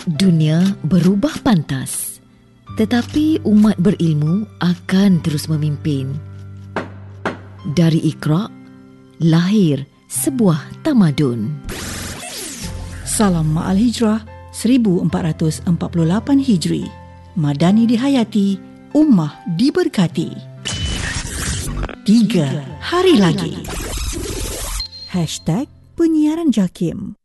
Dunia berubah pantas, tetapi umat berilmu akan terus memimpin. Dari Iqra, lahir sebuah tamadun. Salam Ma'al Hijrah 1448 Hijri. Madani dihayati, ummah diberkati. 3 hari lagi. #Penyiaran JAKIM.